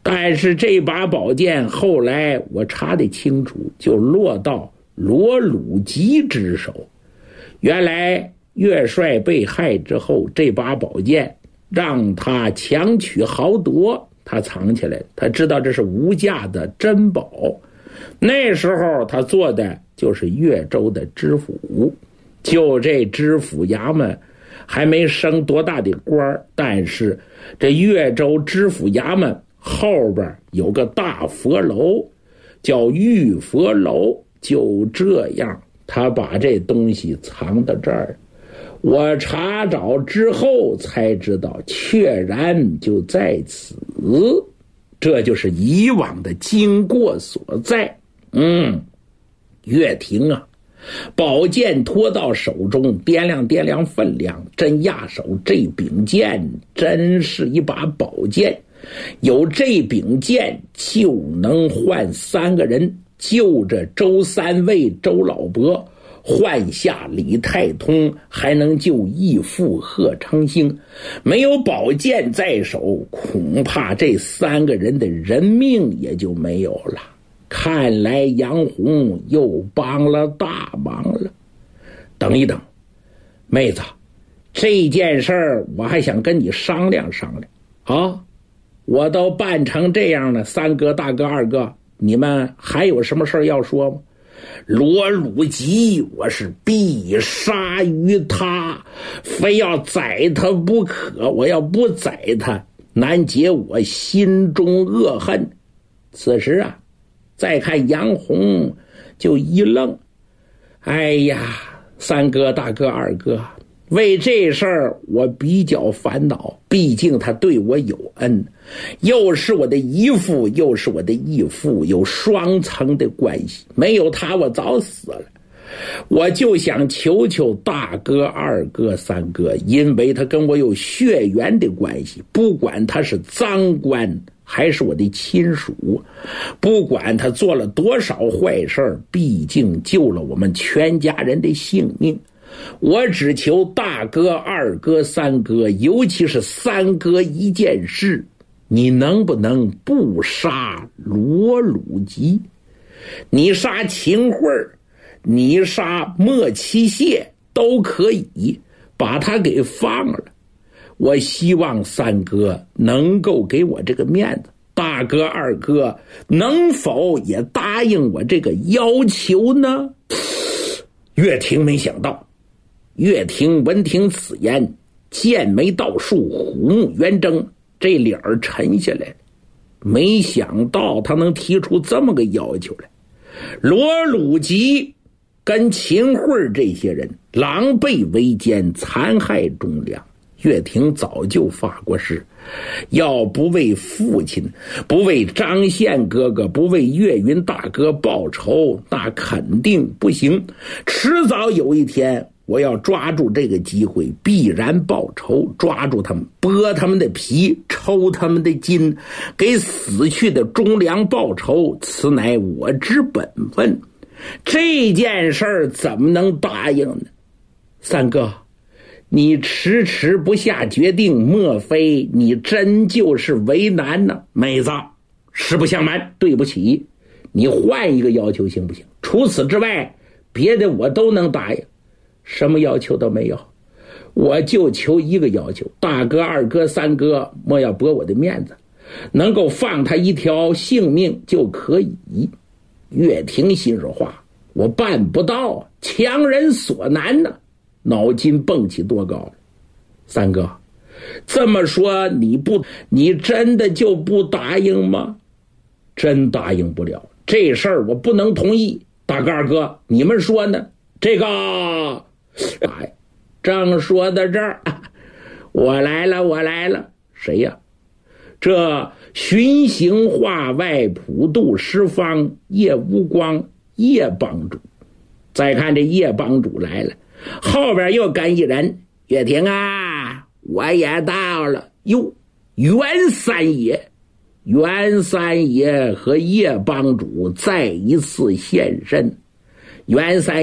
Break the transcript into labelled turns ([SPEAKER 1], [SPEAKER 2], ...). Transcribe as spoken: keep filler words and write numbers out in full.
[SPEAKER 1] 但是这把宝剑后来我查得清楚，就落到罗鲁吉之手。原来岳帅被害之后，这把宝剑让他强取豪夺，他藏起来，他知道这是无价的珍宝。那时候他做的就是岳州的知府，就这知府衙门还没升多大的官，但是这岳州知府衙门后边有个大佛楼，叫玉佛楼。就这样，他把这东西藏到这儿。我查找之后才知道，确然就在此。这就是以往的经过所在。嗯，岳霆啊，宝剑托到手中，掂量掂量分量，真压手，这柄剑真是一把宝剑。有这柄剑就能换三个人，救着周三位周老伯，换下李太通，还能救义父贺成兴。没有宝剑在手，恐怕这三个人的人命也就没有了。看来杨红又帮了大忙了。等一等，妹子，这件事儿我还想跟你商量商量啊！我都办成这样了，三哥、大哥、二哥，你们还有什么事要说吗？罗鲁吉，我是必杀于他，非要宰他不可。我要不宰他，难解我心中恶恨。此时啊，再看杨红就一愣。哎呀，三哥、大哥、二哥，为这事儿我比较烦恼，毕竟他对我有恩，又是我的姨父，又是我的义父，有双层的关系。没有他，我早死了。我就想求求大哥、二哥、三哥，因为他跟我有血缘的关系，不管他是赃官还是我的亲属，不管他做了多少坏事，毕竟救了我们全家人的性命。我只求大哥、二哥、三哥，尤其是三哥一件事，你能不能不杀罗鲁吉？你杀秦桧，你杀莫七谢都可以，把他给放了。我希望三哥能够给我这个面子，大哥、二哥能否也答应我这个要求呢？岳霆没想到，岳霆闻听此言，剑眉倒竖，虎目圆睁，这脸儿沉下来。没想到他能提出这么个要求来。罗鲁吉跟秦桧这些人狼狈为奸，残害忠良。岳霆早就发过誓，要不为父亲，不为张宪哥哥，不为岳云大哥报仇，那肯定不行。迟早有一天，我要抓住这个机会，必然报仇，抓住他们，剥他们的皮，抽他们的筋，给死去的忠良报仇，此乃我之本分。这件事儿怎么能答应呢？三哥，你迟迟不下决定，莫非你真就是为难呢？妹子，实不相瞒，对不起，你换一个要求行不行？除此之外，别的我都能答应。什么要求都没有，我就求一个要求，大哥、二哥、三哥莫要驳我的面子，能够放他一条性命就可以。岳霆心说话，我办不到，强人所难呢。脑筋蹦起多高了。三哥，这么说你不，你真的就不答应吗？真答应不了，这事儿我不能同意。大哥、二哥，你们说呢？这个哎，正说到这儿，我来了，我来了。谁呀？这巡行画外普渡十方叶无光叶帮主。再看这叶帮主来了，后边又跟一人，岳霆啊，我也到了。哟，袁三爷，袁三爷和叶帮主再一次现身。袁三